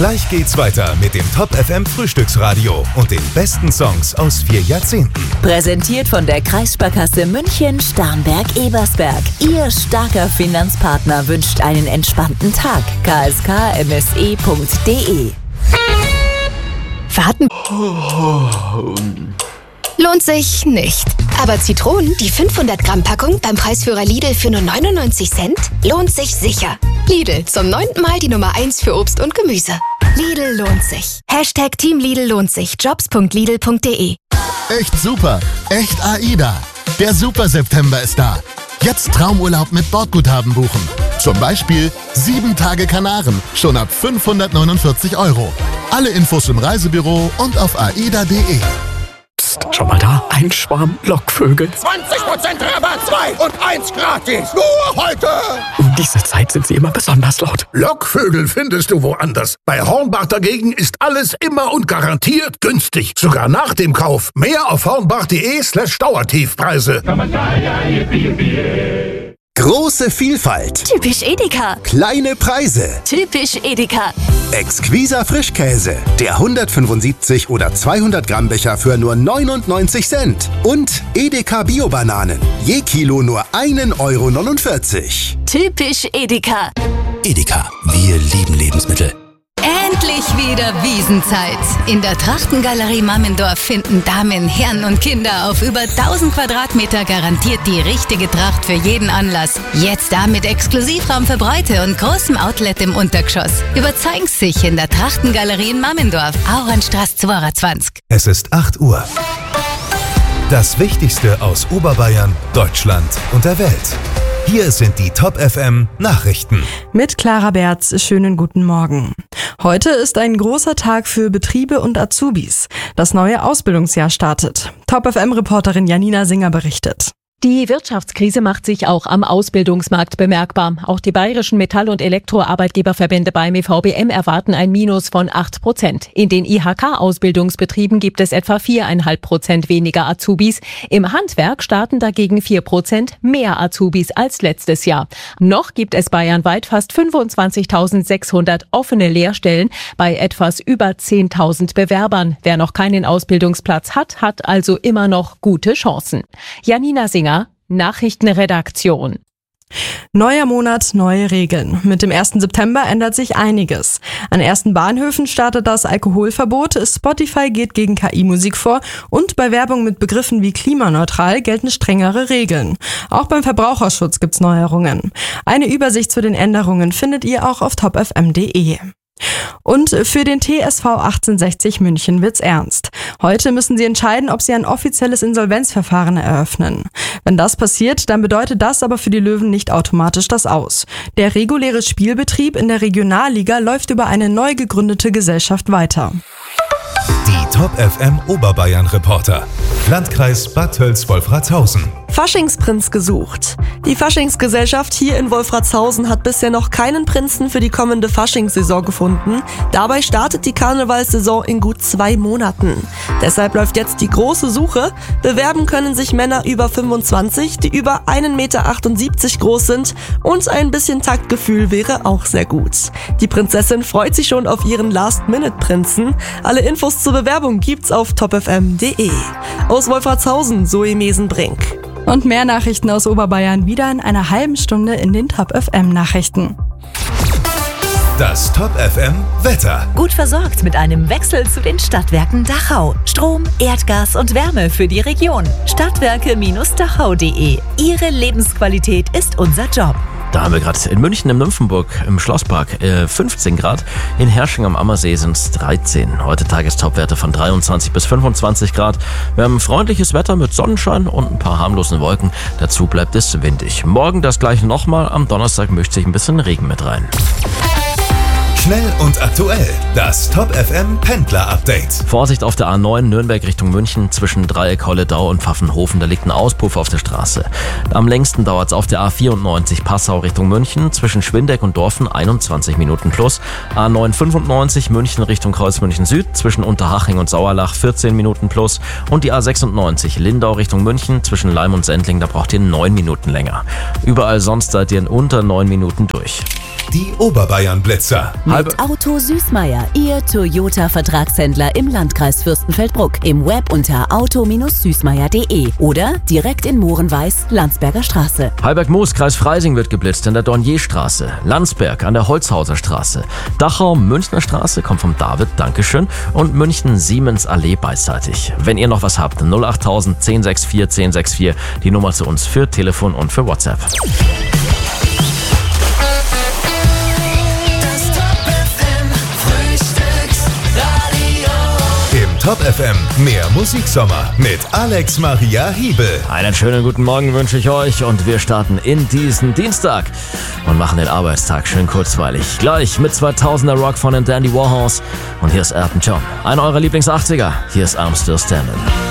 Gleich geht's weiter mit dem Top FM Frühstücksradio und den besten Songs aus 4 Jahrzehnten. Präsentiert von der Kreissparkasse München Starnberg-Ebersberg. Ihr starker Finanzpartner wünscht einen entspannten Tag. kskmse.de. Warten lohnt sich nicht. Aber Zitronen, die 500 Gramm Packung beim Preisführer Lidl für nur 99 Cent, lohnt sich sicher. Lidl, zum 9. Mal die Nummer 1 für Obst und Gemüse. Lidl lohnt sich. Hashtag Team Lidl lohnt sich. Jobs.lidl.de. Echt super. Echt AIDA. Der Super September ist da. Jetzt Traumurlaub mit Bordguthaben buchen. Zum Beispiel 7 Tage Kanaren, schon ab 549 €. Alle Infos im Reisebüro und auf aida.de. Psst, schau mal da, ein Schwarm Lockvögel. 20% Rabatt, 2 und 1 gratis. Nur heute. Um diese Zeit sind sie immer besonders laut. Lockvögel findest du woanders. Bei Hornbach dagegen ist alles immer und garantiert günstig. Sogar nach dem Kauf. Mehr auf hornbach.de/Dauertiefpreise. Große Vielfalt. Typisch Edeka. Kleine Preise. Typisch Edeka. Exquiser Frischkäse. Der 175 oder 200 Gramm Becher für nur 99 Cent. Und Edeka Bio-Bananen. Je Kilo nur 1,49 €. Typisch Edeka. Edeka. Wir lieben Lebensmittel. Endlich wieder Wiesenzeit. In der Trachtengalerie Mammendorf finden Damen, Herren und Kinder auf über 1000 Quadratmeter garantiert die richtige Tracht für jeden Anlass. Jetzt da mit Exklusivraum für Bräute und großem Outlet im Untergeschoss. Überzeugen Sie sich in der Trachtengalerie in Mammendorf, Auernstraße 22. Es ist 8 Uhr. Das Wichtigste aus Oberbayern, Deutschland und der Welt. Hier sind die Top FM Nachrichten. Mit Clara Berz, schönen guten Morgen. Heute ist ein großer Tag für Betriebe und Azubis. Das neue Ausbildungsjahr startet. Top FM-Reporterin Janina Singer berichtet. Die Wirtschaftskrise macht sich auch am Ausbildungsmarkt bemerkbar. Auch die bayerischen Metall- und Elektroarbeitgeberverbände beim EVBM erwarten ein Minus von 8%. In den IHK-Ausbildungsbetrieben gibt es etwa 4,5% weniger Azubis. Im Handwerk starten dagegen 4% mehr Azubis als letztes Jahr. Noch gibt es bayernweit fast 25.600 offene Lehrstellen bei etwas über 10.000 Bewerbern. Wer noch keinen Ausbildungsplatz hat, hat also immer noch gute Chancen. Janina Singer, Nachrichtenredaktion. Neuer Monat, neue Regeln. Mit dem 1. September ändert sich einiges. An ersten Bahnhöfen startet das Alkoholverbot, Spotify geht gegen KI-Musik vor und bei Werbung mit Begriffen wie klimaneutral gelten strengere Regeln. Auch beim Verbraucherschutz gibt's Neuerungen. Eine Übersicht zu den Änderungen findet ihr auch auf topfm.de. Und für den TSV 1860 München wird's ernst. Heute müssen sie entscheiden, ob sie ein offizielles Insolvenzverfahren eröffnen. Wenn das passiert, dann bedeutet das aber für die Löwen nicht automatisch das Aus. Der reguläre Spielbetrieb in der Regionalliga läuft über eine neu gegründete Gesellschaft weiter. Die Top FM Oberbayern Reporter. Landkreis Bad Tölz-Wolfratshausen. Faschingsprinz gesucht. Die Faschingsgesellschaft hier in Wolfratshausen hat bisher noch keinen Prinzen für die kommende Faschingssaison gefunden. Dabei startet die Karnevalssaison in gut 2 Monaten. Deshalb läuft jetzt die große Suche. Bewerben können sich Männer über 25, die über 1,78 Meter groß sind, und ein bisschen Taktgefühl wäre auch sehr gut. Die Prinzessin freut sich schon auf ihren Last-Minute-Prinzen. Alle Infos zur Bewerbung gibt's auf topfm.de. Aus Wolfratshausen, Zoe Mesenbrink. Und mehr Nachrichten aus Oberbayern wieder in einer halben Stunde in den Top FM Nachrichten. Das Top FM Wetter. Gut versorgt mit einem Wechsel zu den Stadtwerken Dachau. Strom, Erdgas und Wärme für die Region. Stadtwerke-dachau.de. Ihre Lebensqualität ist unser Job. Da haben wir gerade in München im Nymphenburg im Schlosspark 15 Grad. In Herrsching am Ammersee sind es 13. Heute Tagestopwerte von 23 bis 25 Grad. Wir haben freundliches Wetter mit Sonnenschein und ein paar harmlosen Wolken. Dazu bleibt es windig. Morgen das gleiche nochmal. Am Donnerstag mischt sich ein bisschen Regen mit rein. Schnell und aktuell. Das Top FM Pendler Update. Vorsicht auf der A9 Nürnberg Richtung München zwischen Dreieck Holledau und Pfaffenhofen. Da liegt ein Auspuff auf der Straße. Am längsten dauert es auf der A94 Passau Richtung München zwischen Schwindeck und Dorfen 21 Minuten plus. A9 95 München Richtung Kreuzmünchen Süd zwischen Unterhaching und Sauerlach 14 Minuten plus. Und die A96 Lindau Richtung München zwischen Leim und Sendling, da braucht ihr 9 Minuten länger. Überall sonst seid ihr in unter 9 Minuten durch. Die Oberbayern Blitzer. Mit Auto Süßmeier, Ihr Toyota-Vertragshändler im Landkreis Fürstenfeldbruck. Im Web unter auto-süßmeier.de oder direkt in Mohrenweiß, Landsberger Straße. Halberg-Moos, Kreis Freising wird geblitzt in der Dornierstraße. Landsberg an der Holzhauser Straße. Dachau, Münchner Straße kommt vom David, Dankeschön. Und München, Siemens Allee beidseitig. Wenn ihr noch was habt, 08000 1064 1064, die Nummer zu uns für Telefon und für WhatsApp. Top FM, mehr Musiksommer mit Alex Maria Hiebel. Einen schönen guten Morgen wünsche ich euch und wir starten in diesen Dienstag und machen den Arbeitstag schön kurzweilig. Gleich mit 2000er Rock von den Dandy Warhols und hier ist Elton John. Einer eurer Lieblings-80er, hier ist I'm Still Standing.